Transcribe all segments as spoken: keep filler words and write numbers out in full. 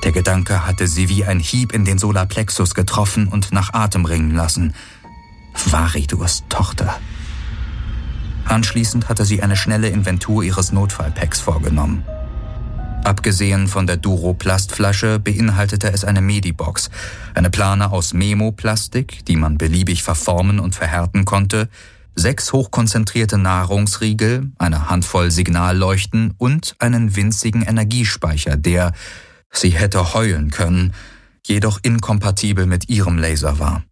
Der Gedanke hatte sie wie ein Hieb in den Solarplexus getroffen und nach Atem ringen lassen. Varidurs Tochter. Anschließend hatte sie eine schnelle Inventur ihres Notfallpacks vorgenommen. Abgesehen von der Duro-Plastflasche beinhaltete es eine Medibox, eine Plane aus Memo-Plastik, die man beliebig verformen und verhärten konnte, sechs hochkonzentrierte Nahrungsriegel, eine Handvoll Signalleuchten und einen winzigen Energiespeicher, der, sie hätte heulen können, jedoch inkompatibel mit ihrem Laser war.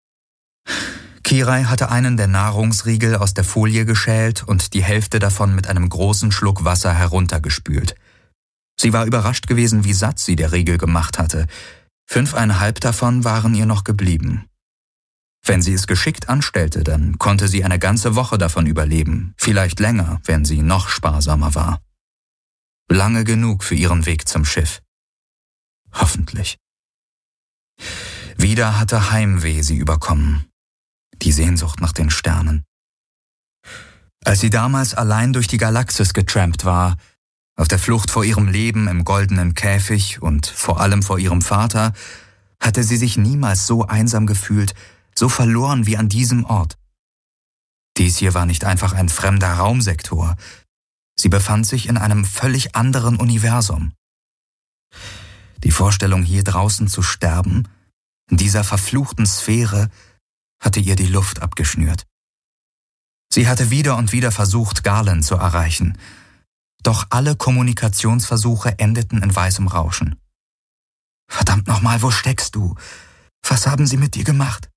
Kirai hatte einen der Nahrungsriegel aus der Folie geschält und die Hälfte davon mit einem großen Schluck Wasser heruntergespült. Sie war überrascht gewesen, wie satt sie der Riegel gemacht hatte. Fünfeinhalb davon waren ihr noch geblieben. Wenn sie es geschickt anstellte, dann konnte sie eine ganze Woche davon überleben, vielleicht länger, wenn sie noch sparsamer war. Lange genug für ihren Weg zum Schiff. Hoffentlich. Wieder hatte Heimweh sie überkommen. Die Sehnsucht nach den Sternen. Als sie damals allein durch die Galaxis getrampt war, auf der Flucht vor ihrem Leben im goldenen Käfig und vor allem vor ihrem Vater, hatte sie sich niemals so einsam gefühlt, so verloren wie an diesem Ort. Dies hier war nicht einfach ein fremder Raumsektor. Sie befand sich in einem völlig anderen Universum. Die Vorstellung, hier draußen zu sterben, in dieser verfluchten Sphäre, hatte ihr die Luft abgeschnürt. Sie hatte wieder und wieder versucht, Galen zu erreichen. Doch alle Kommunikationsversuche endeten in weißem Rauschen. »Verdammt nochmal, wo steckst du? Was haben sie mit dir gemacht?«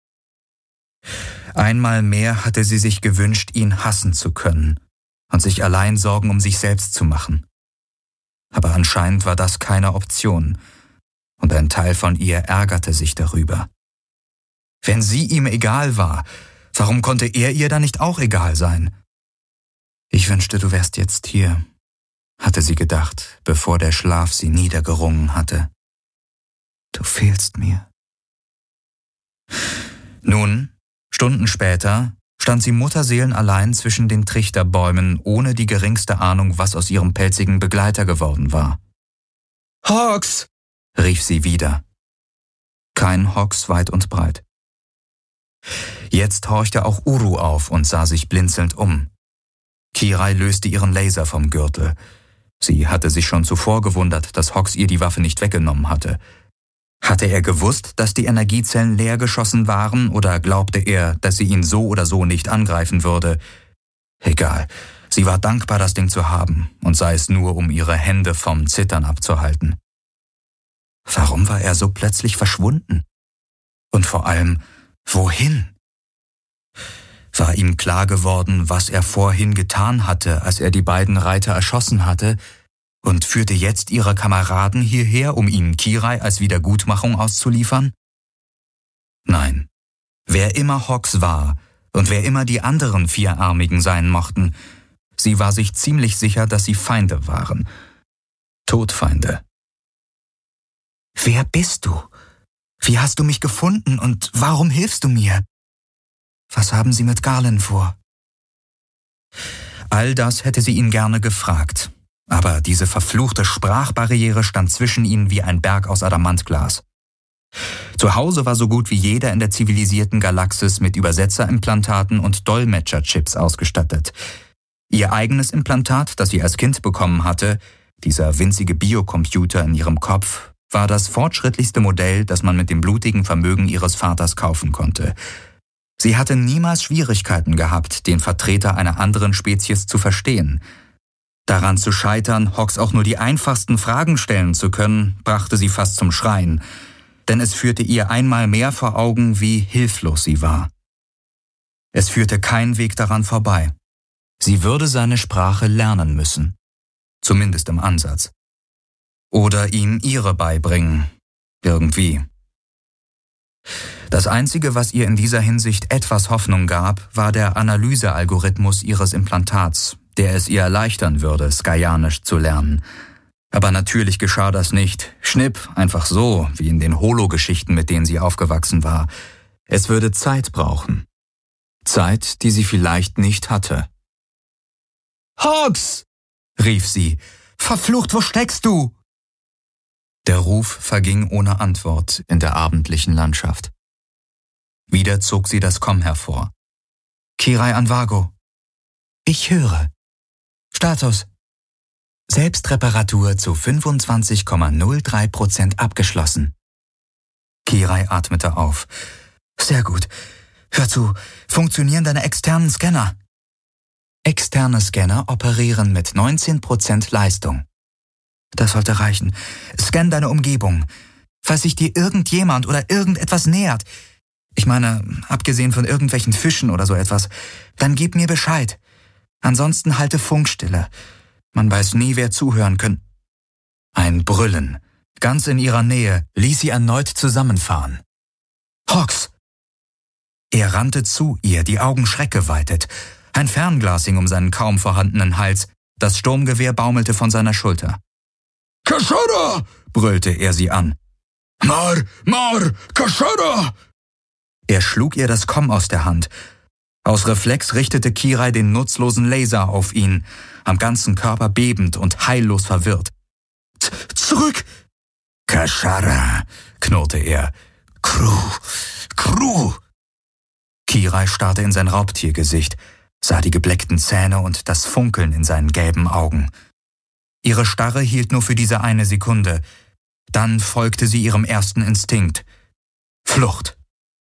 Einmal mehr hatte sie sich gewünscht, ihn hassen zu können und sich allein Sorgen um sich selbst zu machen. Aber anscheinend war das keine Option, und ein Teil von ihr ärgerte sich darüber. Wenn sie ihm egal war, warum konnte er ihr dann nicht auch egal sein? »Ich wünschte, du wärst jetzt hier«, hatte sie gedacht, bevor der Schlaf sie niedergerungen hatte. »Du fehlst mir.« Nun, Stunden später, stand sie mutterseelenallein zwischen den Trichterbäumen, ohne die geringste Ahnung, was aus ihrem pelzigen Begleiter geworden war. »Hox«, rief sie wieder. Kein Hox weit und breit. Jetzt horchte auch Uru auf und sah sich blinzelnd um. Kirai löste ihren Laser vom Gürtel. Sie hatte sich schon zuvor gewundert, dass Hox ihr die Waffe nicht weggenommen hatte. Hatte er gewusst, dass die Energiezellen leer geschossen waren, oder glaubte er, dass sie ihn so oder so nicht angreifen würde? Egal, sie war dankbar, das Ding zu haben, und sei es nur, um ihre Hände vom Zittern abzuhalten. Warum war er so plötzlich verschwunden? Und vor allem, wohin? War ihm klar geworden, was er vorhin getan hatte, als er die beiden Reiter erschossen hatte, und führte jetzt ihre Kameraden hierher, um ihnen Kirai als Wiedergutmachung auszuliefern? Nein, wer immer Hox war und wer immer die anderen Vierarmigen sein mochten, sie war sich ziemlich sicher, dass sie Feinde waren. Todfeinde. »Wer bist du? Wie hast du mich gefunden und warum hilfst du mir? Was haben sie mit Galen vor?« All das hätte sie ihn gerne gefragt, aber diese verfluchte Sprachbarriere stand zwischen ihnen wie ein Berg aus Adamantglas. Zu Hause war so gut wie jeder in der zivilisierten Galaxis mit Übersetzerimplantaten und Dolmetscherchips ausgestattet. Ihr eigenes Implantat, das sie als Kind bekommen hatte, dieser winzige Biocomputer in ihrem Kopf, war das fortschrittlichste Modell, das man mit dem blutigen Vermögen ihres Vaters kaufen konnte. Sie hatte niemals Schwierigkeiten gehabt, den Vertreter einer anderen Spezies zu verstehen. Daran zu scheitern, Hox auch nur die einfachsten Fragen stellen zu können, brachte sie fast zum Schreien, denn es führte ihr einmal mehr vor Augen, wie hilflos sie war. Es führte kein Weg daran vorbei. Sie würde seine Sprache lernen müssen, zumindest im Ansatz. Oder ihm ihre beibringen, irgendwie. Das Einzige, was ihr in dieser Hinsicht etwas Hoffnung gab, war der Analysealgorithmus ihres Implantats, der es ihr erleichtern würde, Skaianisch zu lernen. Aber natürlich geschah das nicht, schnipp, einfach so, wie in den Holo-Geschichten, mit denen sie aufgewachsen war. Es würde Zeit brauchen. Zeit, die sie vielleicht nicht hatte. »Hox«, rief sie, »verflucht, wo steckst du?« Der Ruf verging ohne Antwort in der abendlichen Landschaft. Wieder zog sie das Komm hervor. Kirai Anvago. Ich höre. Status. Selbstreparatur zu fünfundzwanzig Komma null drei Prozent abgeschlossen. Kirai atmete auf. Sehr gut. Hör zu, funktionieren deine externen Scanner? Externe Scanner operieren mit neunzehn Prozent Leistung. Das sollte reichen. Scan deine Umgebung. Falls sich dir irgendjemand oder irgendetwas nähert, ich meine, abgesehen von irgendwelchen Fischen oder so etwas, dann gib mir Bescheid. Ansonsten halte Funkstille. Man weiß nie, wer zuhören kann. Ein Brüllen, ganz in ihrer Nähe, ließ sie erneut zusammenfahren. Hox! Er rannte zu ihr, die Augen schreckgeweitet. Ein Fernglas hing um seinen kaum vorhandenen Hals, das Sturmgewehr baumelte von seiner Schulter. Kashara! Brüllte er sie an. Mar, Mar, Kashara! Er schlug ihr das Komm aus der Hand. Aus Reflex richtete Kirai den nutzlosen Laser auf ihn, am ganzen Körper bebend und heillos verwirrt. Zurück! Kashara, knurrte er. Crew, Crew! Kirai starrte in sein Raubtiergesicht, sah die gebleckten Zähne und das Funkeln in seinen gelben Augen. Ihre Starre hielt nur für diese eine Sekunde. Dann folgte sie ihrem ersten Instinkt. Flucht.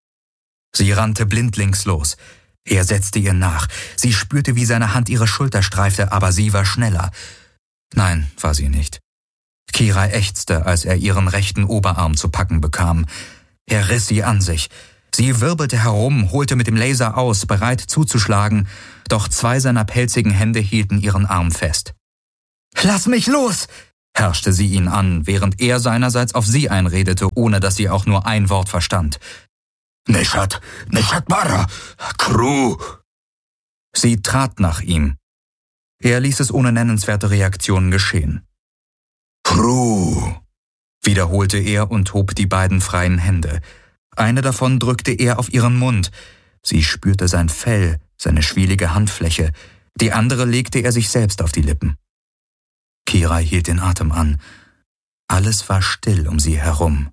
Sie rannte blindlings los. Er setzte ihr nach. Sie spürte, wie seine Hand ihre Schulter streifte, aber sie war schneller. Nein, war sie nicht. Kirai ächzte, als er ihren rechten Oberarm zu packen bekam. Er riss sie an sich. Sie wirbelte herum, holte mit dem Laser aus, bereit zuzuschlagen, doch zwei seiner pelzigen Hände hielten ihren Arm fest. »Lass mich los!« herrschte sie ihn an, während er seinerseits auf sie einredete, ohne dass sie auch nur ein Wort verstand. »Nishat, Nishat Mara, Crew!« Sie trat nach ihm. Er ließ es ohne nennenswerte Reaktionen geschehen. »Crew«, wiederholte er und hob die beiden freien Hände. Eine davon drückte er auf ihren Mund. Sie spürte sein Fell, seine schwielige Handfläche. Die andere legte er sich selbst auf die Lippen. Kirai hielt den Atem an. Alles war still um sie herum.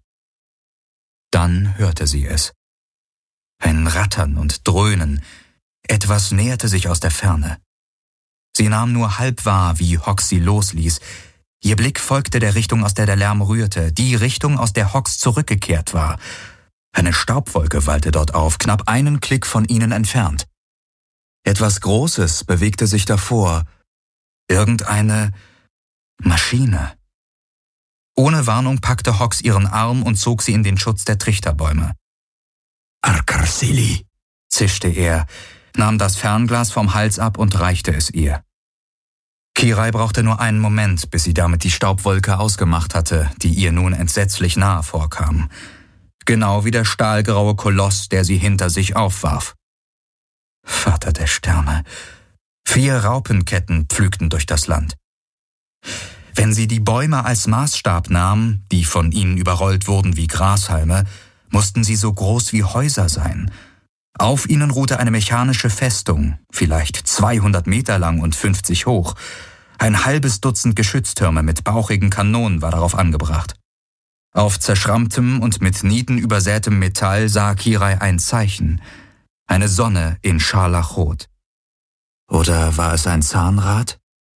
Dann hörte sie es. Ein Rattern und Dröhnen. Etwas näherte sich aus der Ferne. Sie nahm nur halb wahr, wie Hox sie losließ. Ihr Blick folgte der Richtung, aus der der Lärm rührte, die Richtung, aus der Hox zurückgekehrt war. Eine Staubwolke wallte dort auf, knapp einen Klick von ihnen entfernt. Etwas Großes bewegte sich davor. Irgendeine Maschine. Ohne Warnung packte Hox ihren Arm und zog sie in den Schutz der Trichterbäume. »Arkarsili«, zischte er, nahm das Fernglas vom Hals ab und reichte es ihr. Kirai brauchte nur einen Moment, bis sie damit die Staubwolke ausgemacht hatte, die ihr nun entsetzlich nahe vorkam. Genau wie der stahlgraue Koloss, der sie hinter sich aufwarf. Vater der Sterne. Vier Raupenketten pflügten durch das Land. Wenn sie die Bäume als Maßstab nahm, die von ihnen überrollt wurden wie Grashalme, mussten sie so groß wie Häuser sein. Auf ihnen ruhte eine mechanische Festung, vielleicht zweihundert Meter lang und fünfzig hoch. Ein halbes Dutzend Geschütztürme mit bauchigen Kanonen war darauf angebracht. Auf zerschrammtem und mit Nieten übersätem Metall sah Kirai ein Zeichen. Eine Sonne in Scharlachrot. Oder war es ein Zahnrad?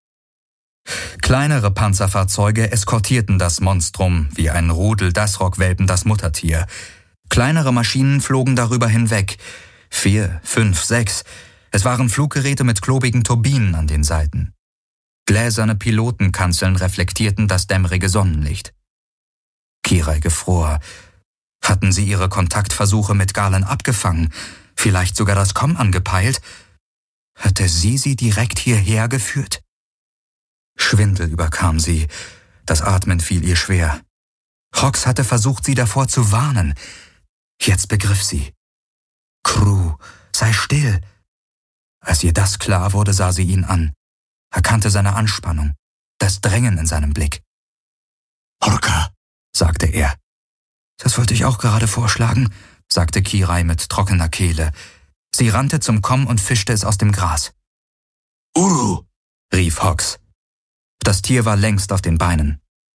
Kleinere Panzerfahrzeuge eskortierten das Monstrum, wie ein Rudel Dasrock-Welpen das Muttertier. Kleinere Maschinen flogen darüber hinweg. Vier, fünf, sechs. Es waren Fluggeräte mit klobigen Turbinen an den Seiten. Gläserne Pilotenkanzeln reflektierten das dämmerige Sonnenlicht. Kirai gefror. Hatten sie ihre Kontaktversuche mit Galen abgefangen? Vielleicht sogar das Komm angepeilt? Hatte sie sie direkt hierher geführt? Schwindel überkam sie. Das Atmen fiel ihr schwer. Hox hatte versucht, sie davor zu warnen. Jetzt begriff sie. Crew, sei still. Als ihr das klar wurde, sah sie ihn an, erkannte seine Anspannung, das Drängen in seinem Blick. Orca, sagte er. Das wollte ich auch gerade vorschlagen, sagte Kirai mit trockener Kehle. Sie rannte zum Komm und fischte es aus dem Gras. Uru, rief Hox. Das Tier war längst auf den Beinen.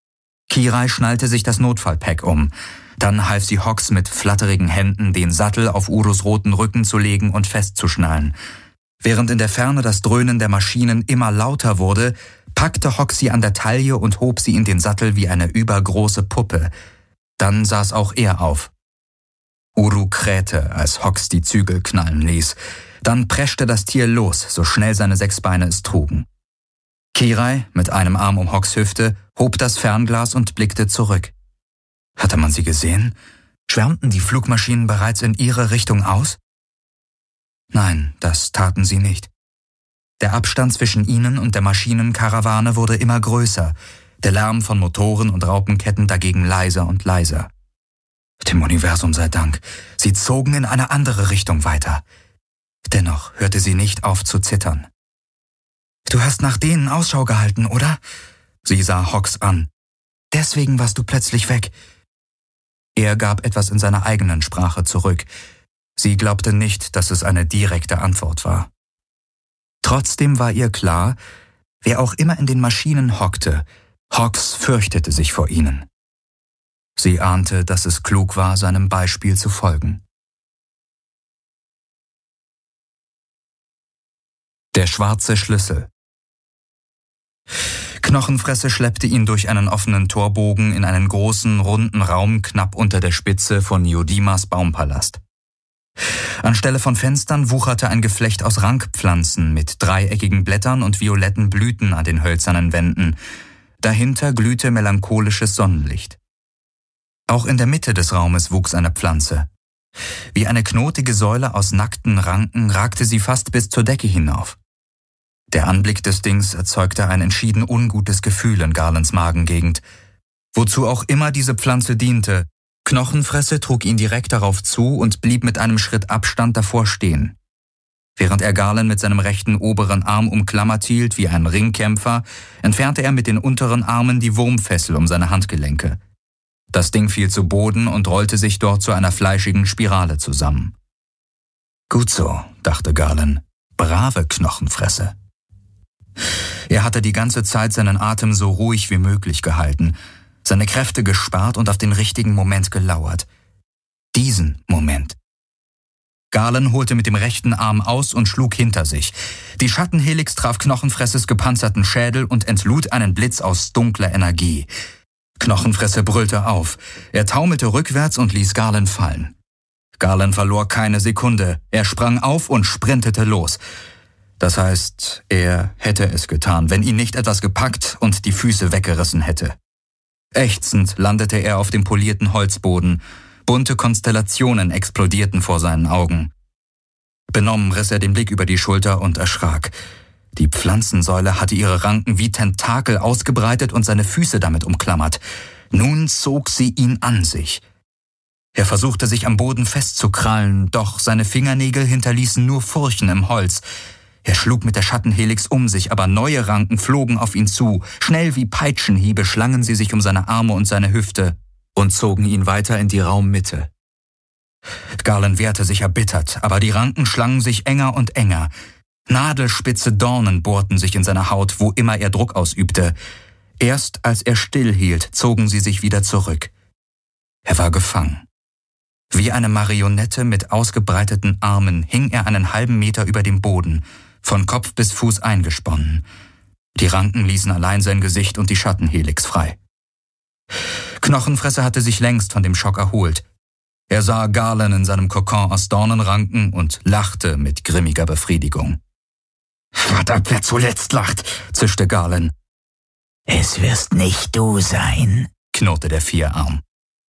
Kirai schnallte sich das Notfallpack um. Dann half sie Hawks mit flatterigen Händen, den Sattel auf Udos roten Rücken zu legen und festzuschnallen. Während in der Ferne das Dröhnen der Maschinen immer lauter wurde, packte Hawks sie an der Taille und hob sie in den Sattel wie eine übergroße Puppe. Dann saß auch er auf. Uru krähte, als Hawks die Zügel knallen ließ. Dann preschte das Tier los, so schnell seine sechs Beine es trugen. Kirai, mit einem Arm um Hawks Hüfte, hob das Fernglas und blickte zurück. Hatte man sie gesehen? Schwärmten die Flugmaschinen bereits in ihre Richtung aus? Nein, das taten sie nicht. Der Abstand zwischen ihnen und der Maschinenkarawane wurde immer größer, der Lärm von Motoren und Raupenketten dagegen leiser und leiser. Dem Universum sei Dank, sie zogen in eine andere Richtung weiter. Dennoch hörte sie nicht auf zu zittern. »Du hast nach denen Ausschau gehalten, oder?« Sie sah Hawks an. »Deswegen warst du plötzlich weg.« Er gab etwas in seiner eigenen Sprache zurück. Sie glaubte nicht, dass es eine direkte Antwort war. Trotzdem war ihr klar, wer auch immer in den Maschinen hockte, Hawks fürchtete sich vor ihnen. Sie ahnte, dass es klug war, seinem Beispiel zu folgen. Der schwarze Schlüssel. Knochenfresse schleppte ihn durch einen offenen Torbogen in einen großen, runden Raum knapp unter der Spitze von Yodimas Baumpalast. Anstelle von Fenstern wucherte ein Geflecht aus Rankpflanzen mit dreieckigen Blättern und violetten Blüten an den hölzernen Wänden. Dahinter glühte melancholisches Sonnenlicht. Auch in der Mitte des Raumes wuchs eine Pflanze. Wie eine knotige Säule aus nackten Ranken ragte sie fast bis zur Decke hinauf. Der Anblick des Dings erzeugte ein entschieden ungutes Gefühl in Garlands Magengegend. Wozu auch immer diese Pflanze diente, Knochenfresse trug ihn direkt darauf zu und blieb mit einem Schritt Abstand davor stehen. Während er Garland mit seinem rechten oberen Arm umklammert hielt wie ein Ringkämpfer, entfernte er mit den unteren Armen die Wurmfessel um seine Handgelenke. Das Ding fiel zu Boden und rollte sich dort zu einer fleischigen Spirale zusammen. Gut so, dachte Garland, brave Knochenfresse. Er hatte die ganze Zeit seinen Atem so ruhig wie möglich gehalten, seine Kräfte gespart und auf den richtigen Moment gelauert. Diesen Moment. Garland holte mit dem rechten Arm aus und schlug hinter sich. Die Schattenhelix traf Knochenfresses gepanzerten Schädel und entlud einen Blitz aus dunkler Energie. Knochenfresse brüllte auf. Er taumelte rückwärts und ließ Garland fallen. Garland verlor keine Sekunde. Er sprang auf und sprintete los. Das heißt, er hätte es getan, wenn ihn nicht etwas gepackt und die Füße weggerissen hätte. Ächzend landete er auf dem polierten Holzboden. Bunte Konstellationen explodierten vor seinen Augen. Benommen riss er den Blick über die Schulter und erschrak. Die Pflanzensäule hatte ihre Ranken wie Tentakel ausgebreitet und seine Füße damit umklammert. Nun zog sie ihn an sich. Er versuchte sich am Boden festzukrallen, doch seine Fingernägel hinterließen nur Furchen im Holz. Er schlug mit der Schattenhelix um sich, aber neue Ranken flogen auf ihn zu. Schnell wie Peitschenhiebe schlangen sie sich um seine Arme und seine Hüfte und zogen ihn weiter in die Raummitte. Garland wehrte sich erbittert, aber die Ranken schlangen sich enger und enger. Nadelspitze Dornen bohrten sich in seine Haut, wo immer er Druck ausübte. Erst als er stillhielt, zogen sie sich wieder zurück. Er war gefangen. Wie eine Marionette mit ausgebreiteten Armen hing er einen halben Meter über dem Boden, von Kopf bis Fuß eingesponnen. Die Ranken ließen allein sein Gesicht und die Schattenhelix frei. Knochenfresse hatte sich längst von dem Schock erholt. Er sah Garland in seinem Kokon aus Dornenranken und lachte mit grimmiger Befriedigung. »Verdammt, wer zuletzt lacht«, zischte Garland. »Es wirst nicht du sein«, knurrte der Vierarm.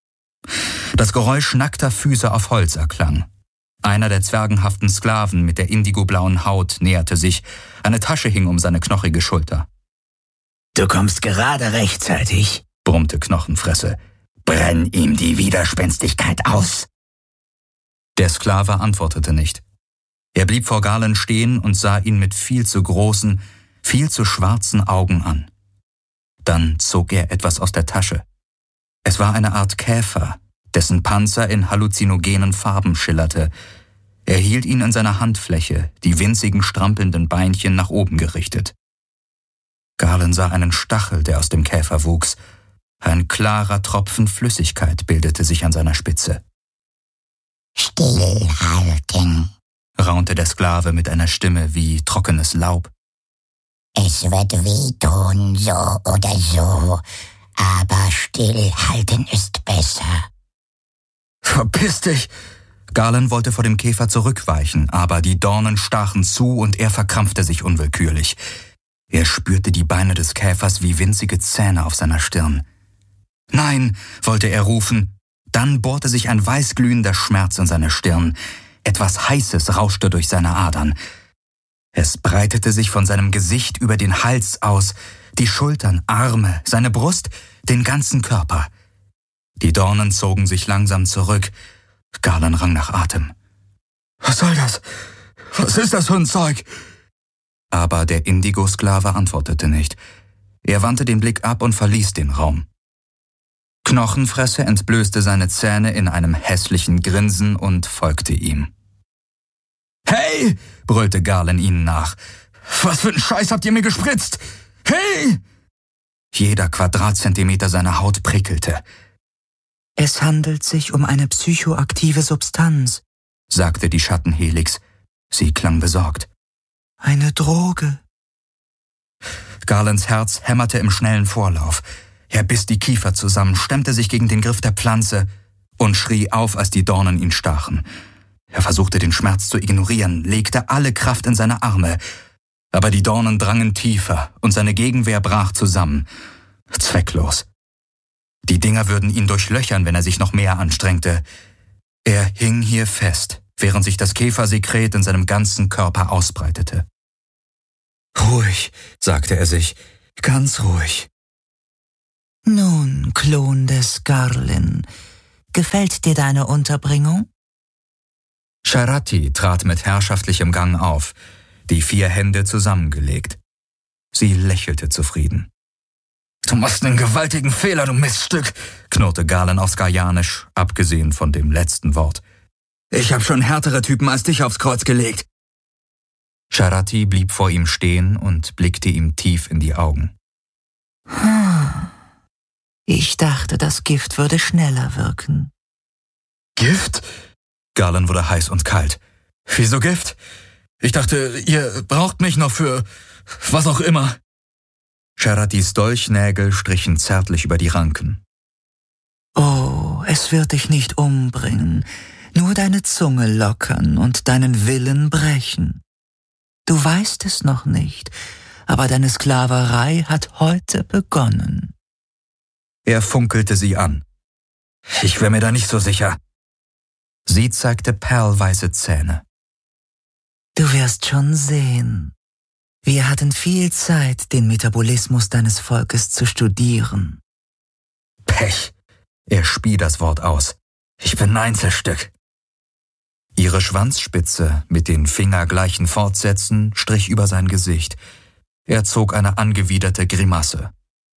Das Geräusch nackter Füße auf Holz erklang. Einer der zwergenhaften Sklaven mit der indigoblauen Haut näherte sich. Eine Tasche hing um seine knochige Schulter. »Du kommst gerade rechtzeitig«, brummte Knochenfresse. »Brenn ihm die Widerspenstigkeit aus!« Der Sklave antwortete nicht. Er blieb vor Garland stehen und sah ihn mit viel zu großen, viel zu schwarzen Augen an. Dann zog er etwas aus der Tasche. Es war eine Art Käfer, dessen Panzer in halluzinogenen Farben schillerte. Er hielt ihn in seiner Handfläche, die winzigen strampelnden Beinchen nach oben gerichtet. Garland sah einen Stachel, der aus dem Käfer wuchs. Ein klarer Tropfen Flüssigkeit bildete sich an seiner Spitze. Stillhalten, raunte der Sklave mit einer Stimme wie trockenes Laub. Es wird wehtun, so oder so, aber stillhalten ist besser. Verpiss dich! Garland wollte vor dem Käfer zurückweichen, aber die Dornen stachen zu und er verkrampfte sich unwillkürlich. Er spürte die Beine des Käfers wie winzige Zähne auf seiner Stirn. »Nein«, wollte er rufen. Dann bohrte sich ein weißglühender Schmerz in seine Stirn. Etwas Heißes rauschte durch seine Adern. Es breitete sich von seinem Gesicht über den Hals aus, die Schultern, Arme, seine Brust, den ganzen Körper. Die Dornen zogen sich langsam zurück. Garland rang nach Atem. »Was soll das? Was ist das für ein Zeug?« Aber der Indigo-Sklave antwortete nicht. Er wandte den Blick ab und verließ den Raum. Knochenfresse entblößte seine Zähne in einem hässlichen Grinsen und folgte ihm. »Hey«, brüllte Garland ihnen nach. »Was für einen Scheiß habt ihr mir gespritzt? Hey!« Jeder Quadratzentimeter seiner Haut prickelte. »Es handelt sich um eine psychoaktive Substanz«, sagte die Schattenhelix. Sie klang besorgt. »Eine Droge.« Garlands Herz hämmerte im schnellen Vorlauf. Er biss die Kiefer zusammen, stemmte sich gegen den Griff der Pflanze und schrie auf, als die Dornen ihn stachen. Er versuchte den Schmerz zu ignorieren, legte alle Kraft in seine Arme, aber die Dornen drangen tiefer und seine Gegenwehr brach zusammen. Zwecklos. Die Dinger würden ihn durchlöchern, wenn er sich noch mehr anstrengte. Er hing hier fest, während sich das Käfersekret in seinem ganzen Körper ausbreitete. »Ruhig«, sagte er sich, »ganz ruhig.« »Nun, Klon des Garlin, gefällt dir deine Unterbringung?« Sharati trat mit herrschaftlichem Gang auf, die vier Hände zusammengelegt. Sie lächelte zufrieden. »Du machst einen gewaltigen Fehler, du Miststück«, knurrte Garland auf Skarianisch, abgesehen von dem letzten Wort. »Ich hab schon härtere Typen als dich aufs Kreuz gelegt.« Sharati blieb vor ihm stehen und blickte ihm tief in die Augen. »Ich dachte, das Gift würde schneller wirken.« »Gift?« Garland wurde heiß und kalt. »Wieso Gift? Ich dachte, ihr braucht mich noch für was auch immer.« Sharatis Dolchnägel strichen zärtlich über die Ranken. »Oh, es wird dich nicht umbringen, nur deine Zunge lockern und deinen Willen brechen. Du weißt es noch nicht, aber deine Sklaverei hat heute begonnen.« Er funkelte sie an. »Ich wär mir da nicht so sicher.« Sie zeigte perlweiße Zähne. »Du wirst schon sehen. Wir hatten viel Zeit, den Metabolismus deines Volkes zu studieren.« »Pech«, er spie das Wort aus. »Ich bin ein Einzelstück.« Ihre Schwanzspitze mit den fingergleichen Fortsätzen strich über sein Gesicht. Er zog eine angewiderte Grimasse.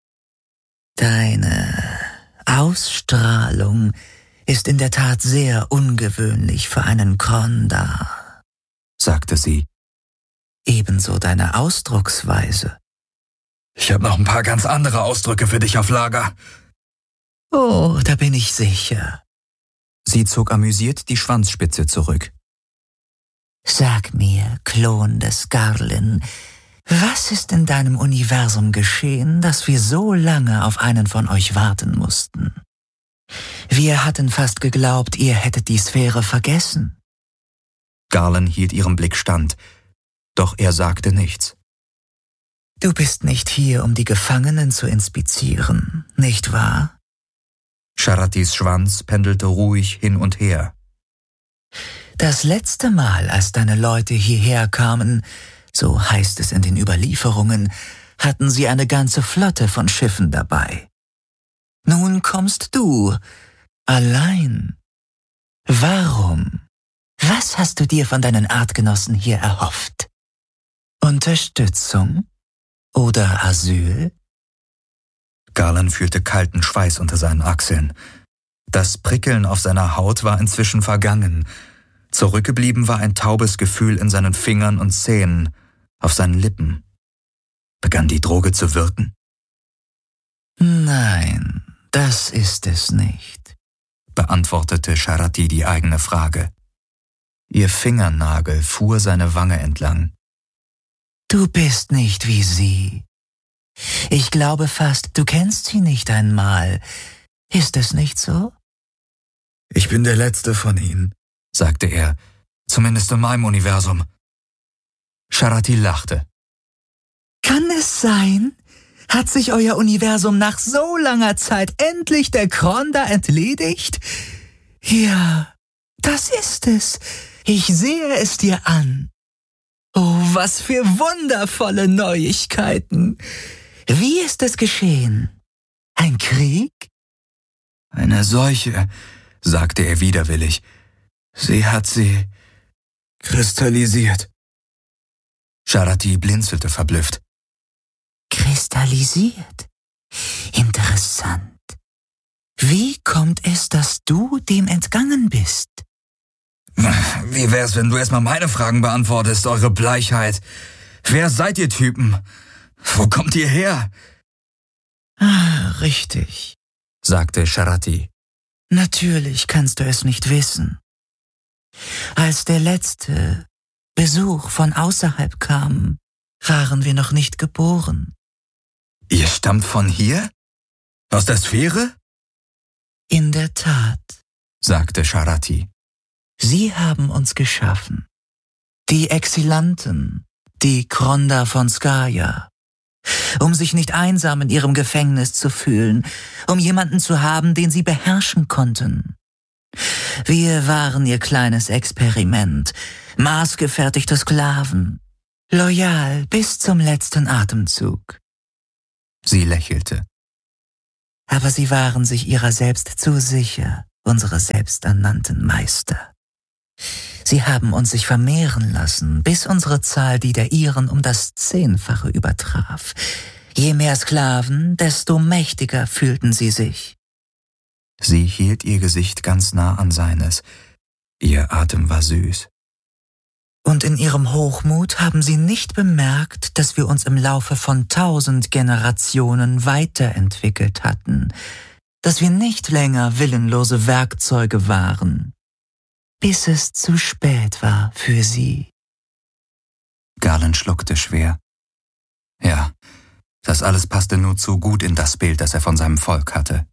»Deine Ausstrahlung ist in der Tat sehr ungewöhnlich für einen Krondar«, sagte sie. »Ebenso deine Ausdrucksweise.« »Ich habe noch ein paar ganz andere Ausdrücke für dich auf Lager.« »Oh, da bin ich sicher.« Sie zog amüsiert die Schwanzspitze zurück. »Sag mir, Klon des Garlin, was ist in deinem Universum geschehen, dass wir so lange auf einen von euch warten mussten? Wir hatten fast geglaubt, ihr hättet die Sphäre vergessen.« Garland hielt ihrem Blick stand, doch er sagte nichts. »Du bist nicht hier, um die Gefangenen zu inspizieren, nicht wahr?« Sharatis Schwanz pendelte ruhig hin und her. »Das letzte Mal, als deine Leute hierher kamen, so heißt es in den Überlieferungen, hatten sie eine ganze Flotte von Schiffen dabei. Nun kommst du, allein. Warum? Was hast du dir von deinen Artgenossen hier erhofft? Unterstützung? Oder Asyl?« Garland fühlte kalten Schweiß unter seinen Achseln. Das Prickeln auf seiner Haut war inzwischen vergangen. Zurückgeblieben war ein taubes Gefühl in seinen Fingern und Zähnen, auf seinen Lippen. Begann die Droge zu wirken? »Nein, Das ist es nicht, beantwortete Sharati die eigene Frage. Ihr Fingernagel fuhr seine Wange entlang. Du bist nicht wie sie. Ich glaube fast, du kennst sie nicht einmal. Ist es nicht so? Ich bin der Letzte von ihnen, sagte er, zumindest in meinem Universum. Sharati lachte. Kann es sein? Hat sich euer Universum nach so langer Zeit endlich der Kronda entledigt? Ja, das ist es. Ich sehe es dir an. Oh, was für wundervolle Neuigkeiten. Wie ist es geschehen? Ein Krieg? Eine Seuche, sagte er widerwillig. Sie hat sie kristallisiert. Sharati blinzelte verblüfft. Kristallisiert? Interessant. Wie kommt es, dass du dem entgangen bist? Wie wär's, wenn du erstmal meine Fragen beantwortest, eure Bleichheit? Wer seid ihr Typen? Wo kommt ihr her? Ah, richtig, sagte Sharati. Natürlich kannst du es nicht wissen. Als der letzte Besuch von außerhalb kam, waren wir noch nicht geboren. Ihr stammt von hier? Aus der Sphäre? In der Tat, sagte Sharati. Sie haben uns geschaffen. Die Exilanten, die Kronda von Skaya. Um sich nicht einsam in ihrem Gefängnis zu fühlen, um jemanden zu haben, den sie beherrschen konnten. Wir waren ihr kleines Experiment, maßgefertigte Sklaven, loyal bis zum letzten Atemzug. Sie lächelte. Aber sie waren sich ihrer selbst zu sicher, unsere selbsternannten Meister. Sie haben uns sich vermehren lassen, bis unsere Zahl die der ihren um das Zehnfache übertraf. Je mehr Sklaven, desto mächtiger fühlten sie sich. Sie hielt ihr Gesicht ganz nah an seines. Ihr Atem war süß. Und in ihrem Hochmut haben sie nicht bemerkt, dass wir uns im Laufe von tausend Generationen weiterentwickelt hatten, dass wir nicht länger willenlose Werkzeuge waren, bis es zu spät war für sie. Galen schluckte schwer. Ja, das alles passte nur zu gut in das Bild, das er von seinem Volk hatte.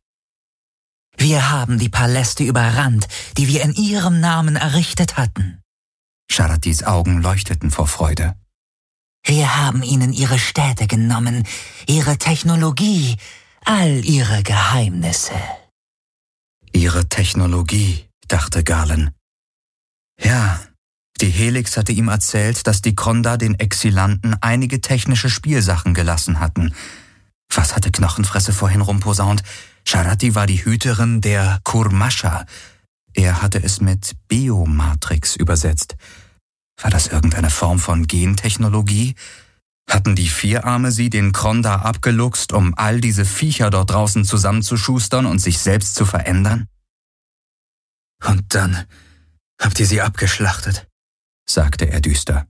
Wir haben die Paläste überrannt, die wir in ihrem Namen errichtet hatten. Sharatis Augen leuchteten vor Freude. Wir haben ihnen ihre Städte genommen, ihre Technologie, all ihre Geheimnisse. Ihre Technologie, dachte Galen. Ja, die Helix hatte ihm erzählt, dass die Kronda den Exilanten einige technische Spielsachen gelassen hatten. Was hatte Knochenfresse vorhin rumposaunt? Sharati war die Hüterin der Kurmascha. Er hatte es mit Biomatrix übersetzt. War das irgendeine Form von Gentechnologie? Hatten die Vierarme sie den Kronda abgeluchst, um all diese Viecher dort draußen zusammenzuschustern und sich selbst zu verändern? Und dann habt ihr sie abgeschlachtet, sagte er düster.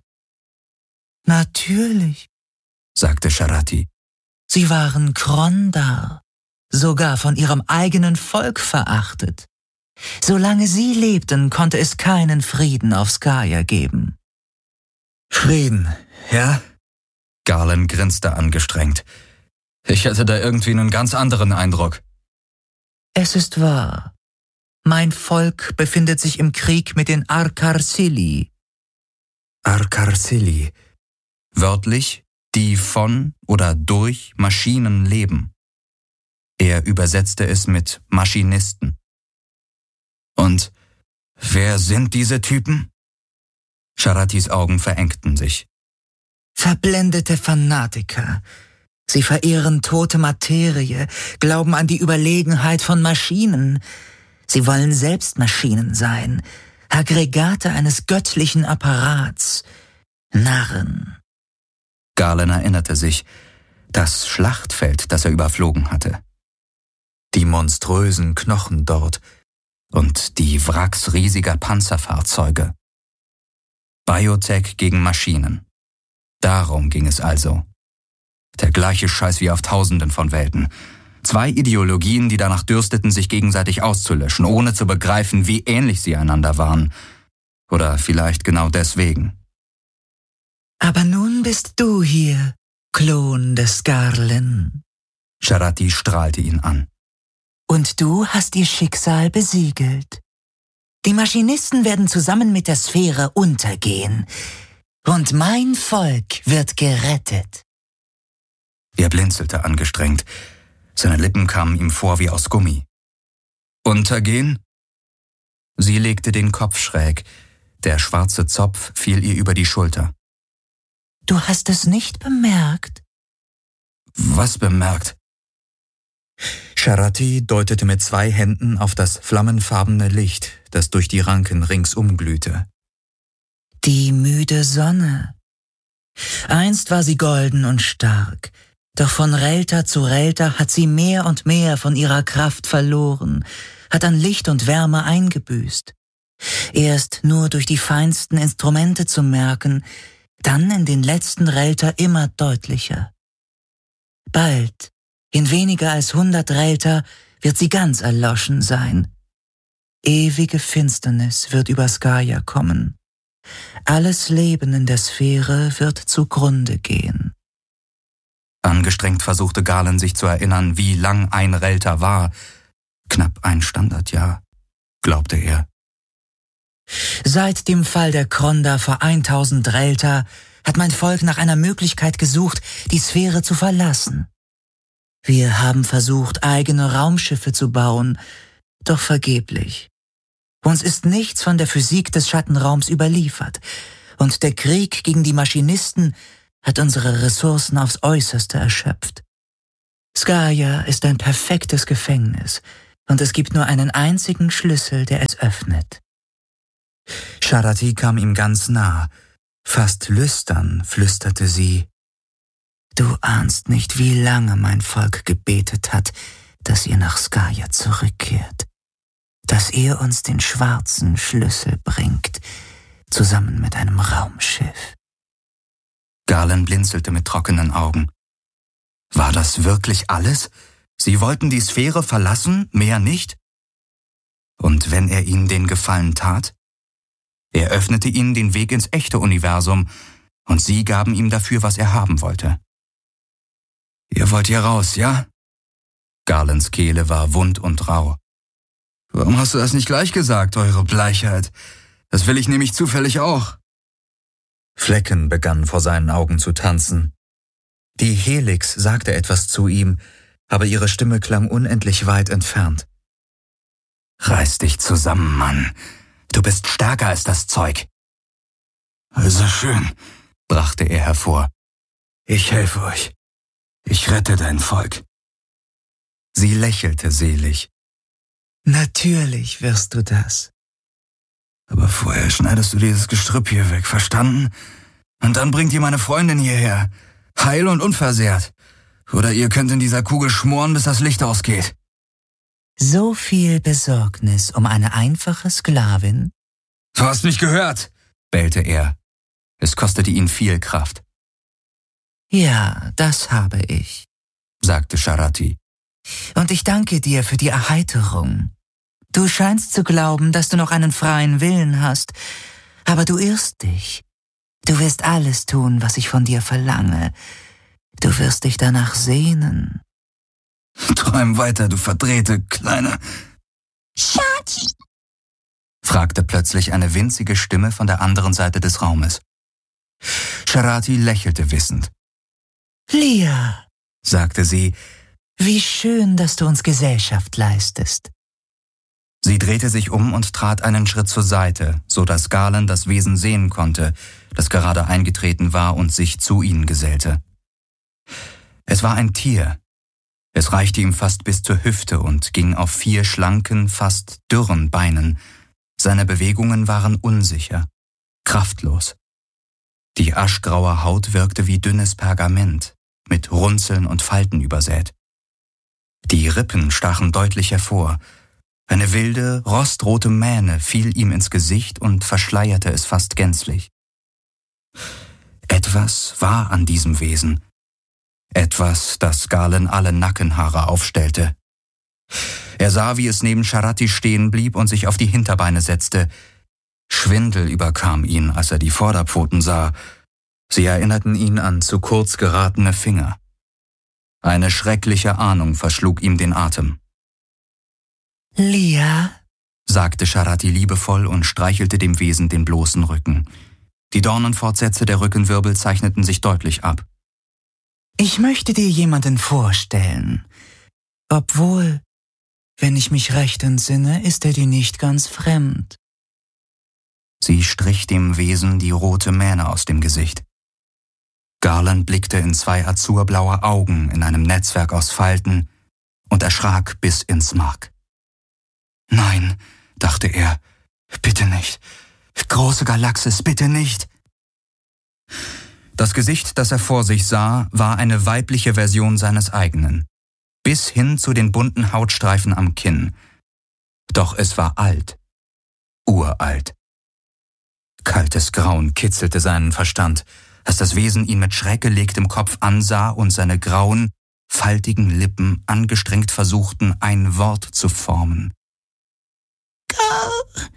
Natürlich, sagte Sharati. Sie waren Kronda, sogar von ihrem eigenen Volk verachtet. Solange sie lebten, konnte es keinen Frieden auf Skaya geben. Frieden, ja? Galen grinste angestrengt. Ich hatte da irgendwie einen ganz anderen Eindruck. Es ist wahr. Mein Volk befindet sich im Krieg mit den Arkarsili. Arkarsili. Wörtlich, die von oder durch Maschinen leben. Er übersetzte es mit Maschinisten. Und wer sind diese Typen? Sharatis Augen verengten sich. Verblendete Fanatiker. Sie verehren tote Materie, glauben an die Überlegenheit von Maschinen. Sie wollen selbst Maschinen sein, Aggregate eines göttlichen Apparats. Narren. Galen erinnerte sich, das Schlachtfeld, das er überflogen hatte. Die monströsen Knochen dort und die Wracks riesiger Panzerfahrzeuge. Biotech gegen Maschinen. Darum ging es also. Der gleiche Scheiß wie auf Tausenden von Welten. Zwei Ideologien, die danach dürsteten, sich gegenseitig auszulöschen, ohne zu begreifen, wie ähnlich sie einander waren. Oder vielleicht genau deswegen. Aber nun bist du hier, Klon des Garlen. Sharati strahlte ihn an. Und du hast ihr Schicksal besiegelt. Die Maschinisten werden zusammen mit der Sphäre untergehen. Und mein Volk wird gerettet. Er blinzelte angestrengt. Seine Lippen kamen ihm vor wie aus Gummi. Untergehen? Sie legte den Kopf schräg. Der schwarze Zopf fiel ihr über die Schulter. Du hast es nicht bemerkt? Was bemerkt? Sharati deutete mit zwei Händen auf das flammenfarbene Licht, das durch die Ranken ringsum glühte. Die müde Sonne. Einst war sie golden und stark, doch von Relta zu Relta hat sie mehr und mehr von ihrer Kraft verloren, hat an Licht und Wärme eingebüßt. Erst nur durch die feinsten Instrumente zu merken, dann in den letzten Relta immer deutlicher. Bald, in weniger als hundert Relta, wird sie ganz erloschen sein. Ewige Finsternis wird über Skaya kommen. Alles Leben in der Sphäre wird zugrunde gehen. Angestrengt versuchte Galen sich zu erinnern, wie lang ein Relta war. Knapp ein Standardjahr, glaubte er. Seit dem Fall der Kronda vor tausend Relta hat mein Volk nach einer Möglichkeit gesucht, die Sphäre zu verlassen. Wir haben versucht, eigene Raumschiffe zu bauen, doch vergeblich. Uns ist nichts von der Physik des Schattenraums überliefert, und der Krieg gegen die Maschinisten hat unsere Ressourcen aufs Äußerste erschöpft. Skaya ist ein perfektes Gefängnis, und es gibt nur einen einzigen Schlüssel, der es öffnet. Sharati kam ihm ganz nah. Fast lüstern flüsterte sie. Du ahnst nicht, wie lange mein Volk gebetet hat, dass ihr nach Skaya zurückkehrt, dass ihr uns den schwarzen Schlüssel bringt, zusammen mit einem Raumschiff. Galen blinzelte mit trockenen Augen. War das wirklich alles? Sie wollten die Sphäre verlassen, mehr nicht? Und wenn er ihnen den Gefallen tat? Er öffnete ihnen den Weg ins echte Universum, und sie gaben ihm dafür, was er haben wollte. Ihr wollt hier raus, ja? Galens Kehle war wund und rau. Warum hast du das nicht gleich gesagt, eure Bleichheit? Das will ich nämlich zufällig auch. Flecken begannen vor seinen Augen zu tanzen. Die Helix sagte etwas zu ihm, aber ihre Stimme klang unendlich weit entfernt. Reiß dich zusammen, Mann. Du bist stärker als das Zeug. Also schön, brachte er hervor. Ich helfe euch. Ich rette dein Volk. Sie lächelte selig. Natürlich wirst du das. Aber vorher schneidest du dieses Gestrüpp hier weg, verstanden? Und dann bringt ihr meine Freundin hierher, heil und unversehrt. Oder ihr könnt in dieser Kugel schmoren, bis das Licht ausgeht. So viel Besorgnis um eine einfache Sklavin? Du hast mich gehört, bellte er. Es kostete ihn viel Kraft. Ja, das habe ich, sagte Sharati. Und ich danke dir für die Erheiterung. Du scheinst zu glauben, dass du noch einen freien Willen hast, aber du irrst dich. Du wirst alles tun, was ich von dir verlange. Du wirst dich danach sehnen. Träum weiter, du verdrehte, kleine... Sharati, fragte plötzlich eine winzige Stimme von der anderen Seite des Raumes. Sharati lächelte wissend. Lia, sagte sie, wie schön, dass du uns Gesellschaft leistest. Sie drehte sich um und trat einen Schritt zur Seite, so dass Galen das Wesen sehen konnte, das gerade eingetreten war und sich zu ihnen gesellte. Es war ein Tier. Es reichte ihm fast bis zur Hüfte und ging auf vier schlanken, fast dürren Beinen. Seine Bewegungen waren unsicher, kraftlos. Die aschgraue Haut wirkte wie dünnes Pergament, mit Runzeln und Falten übersät. Die Rippen stachen deutlich hervor. Eine wilde, rostrote Mähne fiel ihm ins Gesicht und verschleierte es fast gänzlich. Etwas war an diesem Wesen. Etwas, das Galen alle Nackenhaare aufstellte. Er sah, wie es neben Sharati stehen blieb und sich auf die Hinterbeine setzte. Schwindel überkam ihn, als er die Vorderpfoten sah. Sie erinnerten ihn an zu kurz geratene Finger. Eine schreckliche Ahnung verschlug ihm den Atem. »Lia«, sagte Sharati liebevoll und streichelte dem Wesen den bloßen Rücken. Die Dornenfortsätze der Rückenwirbel zeichneten sich deutlich ab. »Ich möchte dir jemanden vorstellen. Obwohl, wenn ich mich recht entsinne, ist er dir nicht ganz fremd.« Sie strich dem Wesen die rote Mähne aus dem Gesicht. Galen blickte in zwei azurblaue Augen in einem Netzwerk aus Falten und erschrak bis ins Mark. »Nein«, dachte er, »bitte nicht. Große Galaxis, bitte nicht.« Das Gesicht, das er vor sich sah, war eine weibliche Version seines eigenen, bis hin zu den bunten Hautstreifen am Kinn. Doch es war alt, uralt. Kaltes Grauen kitzelte seinen Verstand, als das Wesen ihn mit schräggelegtem Kopf ansah und seine grauen, faltigen Lippen angestrengt versuchten, ein Wort zu formen. Gar,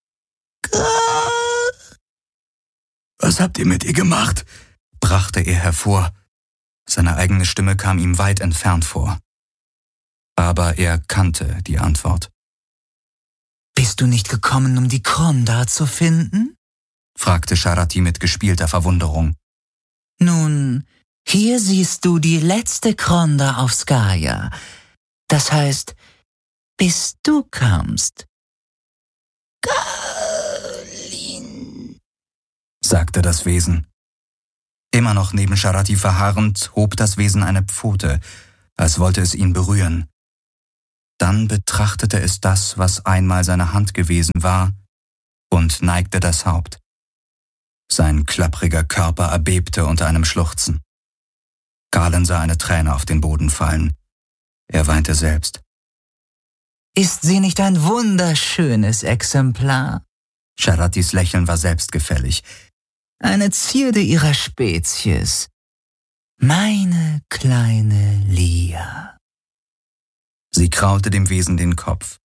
gar. »Was habt ihr mit ihr gemacht?« brachte er hervor. Seine eigene Stimme kam ihm weit entfernt vor. Aber er kannte die Antwort. »Bist du nicht gekommen, um die Kronda zu finden?« fragte Sharati mit gespielter Verwunderung. »Nun, hier siehst du die letzte Kronda auf Skaya. Das heißt, bis du kamst.« »Galin«, sagte das Wesen. Immer noch neben Sharati verharrend, hob das Wesen eine Pfote, als wollte es ihn berühren. Dann betrachtete es das, was einmal seine Hand gewesen war, und neigte das Haupt. Sein klappriger Körper erbebte unter einem Schluchzen. Galen sah eine Träne auf den Boden fallen. Er weinte selbst. »Ist sie nicht ein wunderschönes Exemplar?« Sharatis Lächeln war selbstgefällig. »Eine Zierde ihrer Spezies. Meine kleine Lia.« Sie kraulte dem Wesen den Kopf.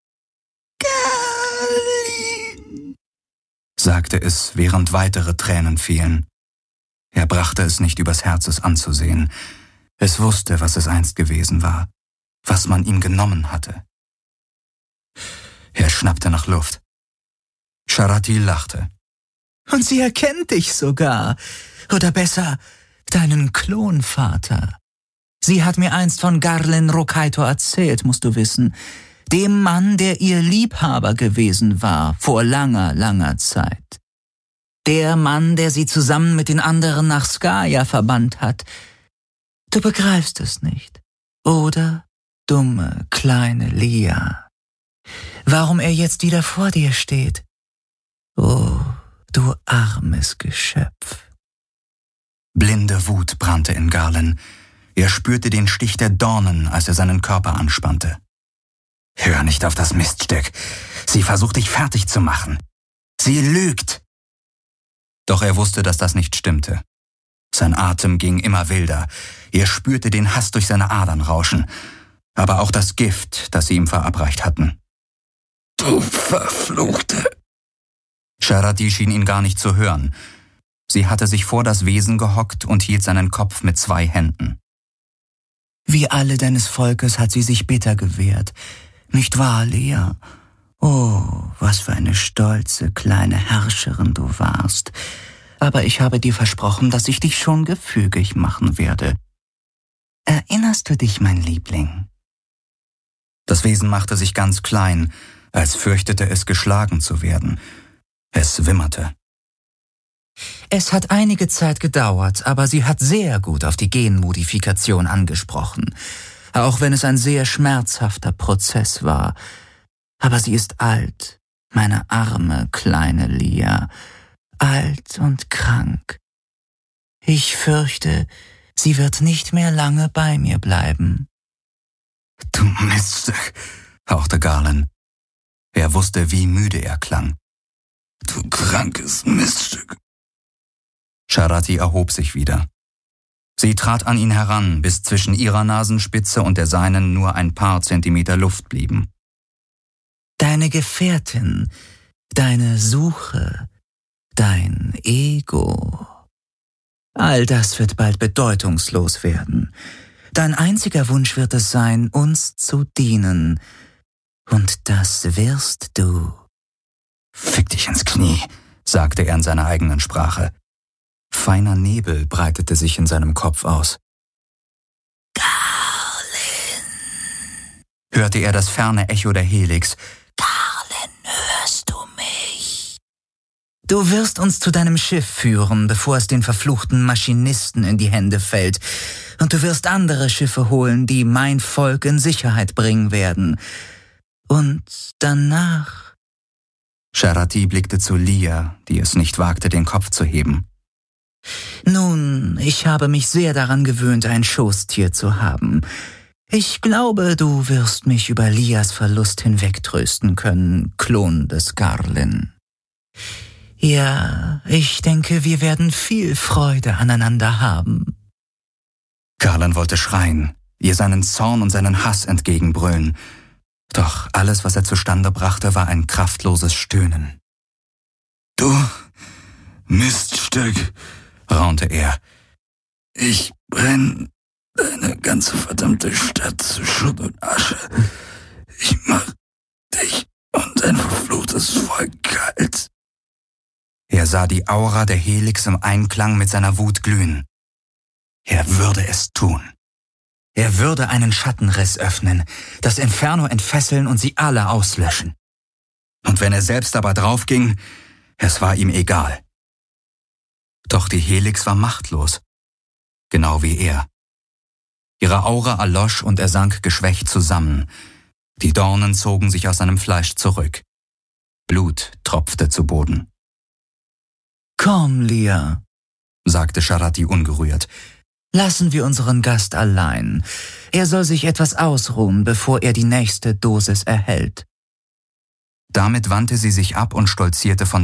Galin«, sagte es, während weitere Tränen fielen. Er brachte es nicht übers Herz, es anzusehen. Es wusste, was es einst gewesen war, was man ihm genommen hatte. Er schnappte nach Luft. Sharati lachte. »Und sie erkennt dich sogar. Oder besser, deinen Klonvater. Sie hat mir einst von Garlen Rokaito erzählt, musst du wissen. Dem Mann, der ihr Liebhaber gewesen war, vor langer, langer Zeit. Der Mann, der sie zusammen mit den anderen nach Skaya verbannt hat. Du begreifst es nicht, oder, dumme, kleine Lia? Warum er jetzt wieder vor dir steht? Oh, du armes Geschöpf.« Blinde Wut brannte in Galen. Er spürte den Stich der Dornen, als er seinen Körper anspannte. »Hör nicht auf das Miststück. Sie versucht, dich fertig zu machen. Sie lügt!« Doch er wusste, dass das nicht stimmte. Sein Atem ging immer wilder. Er spürte den Hass durch seine Adern rauschen, aber auch das Gift, das sie ihm verabreicht hatten. »Du Verfluchte!« Sharati schien ihn gar nicht zu hören. Sie hatte sich vor das Wesen gehockt und hielt seinen Kopf mit zwei Händen. »Wie alle deines Volkes hat sie sich bitter gewehrt. Nicht wahr, Lia? Oh, was für eine stolze kleine Herrscherin du warst. Aber ich habe dir versprochen, dass ich dich schon gefügig machen werde. Erinnerst du dich, mein Liebling?« Das Wesen machte sich ganz klein, als fürchtete es, geschlagen zu werden. Es wimmerte. »Es hat einige Zeit gedauert, aber sie hat sehr gut auf die Genmodifikation angesprochen, auch wenn es ein sehr schmerzhafter Prozess war. Aber sie ist alt, meine arme kleine Lia, alt und krank. Ich fürchte, sie wird nicht mehr lange bei mir bleiben.« »Du Miststück«, hauchte Galen. Er wusste, wie müde er klang. »Du krankes Miststück.« Sharati erhob sich wieder. Sie trat an ihn heran, bis zwischen ihrer Nasenspitze und der seinen nur ein paar Zentimeter Luft blieben. Deine Gefährtin, deine Suche, dein Ego. All das wird bald bedeutungslos werden. Dein einziger Wunsch wird es sein, uns zu dienen. Und das wirst du. Fick dich ins Knie, sagte er in seiner eigenen Sprache. Feiner Nebel breitete sich in seinem Kopf aus. Garlin. Hörte er das ferne Echo der Helix. Garlin, hörst du mich? Du wirst uns zu deinem Schiff führen, bevor es den verfluchten Maschinisten in die Hände fällt. Und du wirst andere Schiffe holen, die mein Volk in Sicherheit bringen werden. Und danach... Sharati blickte zu Lia, die es nicht wagte, den Kopf zu heben. Nun, ich habe mich sehr daran gewöhnt, ein Schoßtier zu haben. Ich glaube, du wirst mich über Lias Verlust hinwegtrösten können, Klon des Garlin. Ja, ich denke, wir werden viel Freude aneinander haben. Garlin wollte schreien, ihr seinen Zorn und seinen Hass entgegenbrüllen. Doch alles, was er zustande brachte, war ein kraftloses Stöhnen. Du Miststück, raunte er. Ich brenn deine ganze verdammte Stadt zu Schutt und Asche. Ich mach dich und dein verfluchtes Volk kalt. Er sah die Aura der Helix im Einklang mit seiner Wut glühen. Er würde es tun. Er würde einen Schattenriss öffnen, das Inferno entfesseln und sie alle auslöschen. Und wenn er selbst aber draufging, es war ihm egal. Doch die Helix war machtlos, genau wie er. Ihre Aura erlosch und er sank geschwächt zusammen. Die Dornen zogen sich aus seinem Fleisch zurück. Blut tropfte zu Boden. Komm, Lia, sagte Sharati ungerührt. Lassen wir unseren Gast allein. Er soll sich etwas ausruhen, bevor er die nächste Dosis erhält. Damit wandte sie sich ab und stolzierte von